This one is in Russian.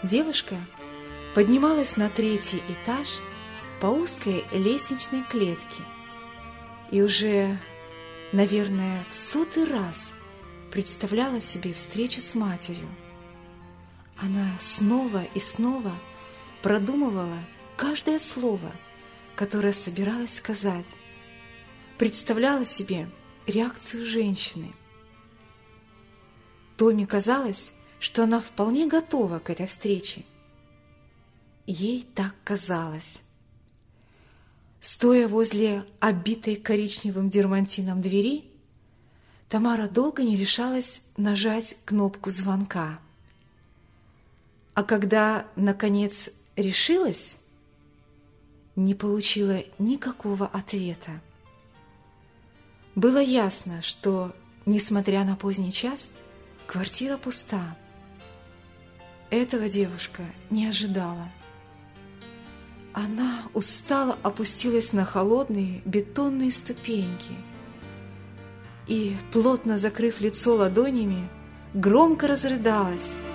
Девушка поднималась на 3-й этаж по узкой лестничной клетке и уже, наверное, в 100-й раз представляла себе встречу с матерью. Она снова и снова продумывала каждое слово, которое собиралась сказать, представляла себе реакцию женщины. Томе казалось, что она вполне готова к этой встрече. Ей так казалось. Стоя возле обитой коричневым дермантином двери, Тамара долго не решалась нажать кнопку звонка. А когда, наконец, решилась, не получила никакого ответа. Было ясно, что, несмотря на поздний час, квартира пуста. Этого девушка не ожидала. Она устало опустилась на холодные бетонные ступеньки и, плотно закрыв лицо ладонями, громко разрыдалась,